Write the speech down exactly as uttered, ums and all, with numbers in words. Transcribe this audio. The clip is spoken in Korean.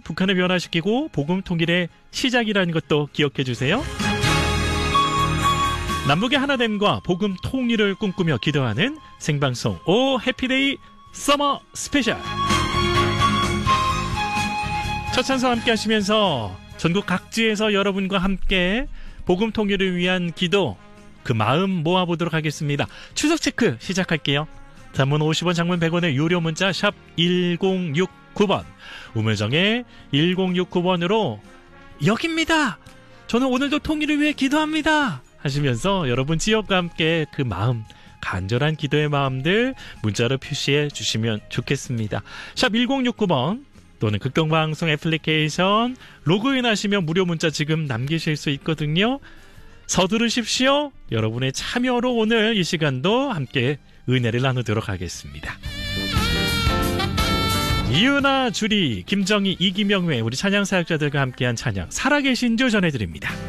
북한을 변화시키고 복음 통일의 시작이라는 것도 기억해 주세요. 남북의 하나됨과 복음 통일을 꿈꾸며 기도하는 생방송 오 해피데이 서머 스페셜. 첫 찬송 함께 하시면서 전국 각지에서 여러분과 함께 복음 통일을 위한 기도, 그 마음 모아보도록 하겠습니다. 추석 체크 시작할게요. 단문 오십 원, 장문 백 원의 유료 문자 샵 일공육구 번, 우물정에 일공육구 번으로 여기입니다, 저는 오늘도 통일을 위해 기도합니다 하시면서 여러분 지역과 함께 그 마음, 간절한 기도의 마음들 문자로 표시해 주시면 좋겠습니다. 샵 일공육구 번 또는 극동방송 애플리케이션 로그인 하시면 무료 문자 지금 남기실 수 있거든요. 서두르십시오. 여러분의 참여로 오늘 이 시간도 함께 은혜를 나누도록 하겠습니다. 이은아, 주리, 김정희, 이기명회 우리 찬양 사역자들과 함께한 찬양 살아계신 주 전해드립니다.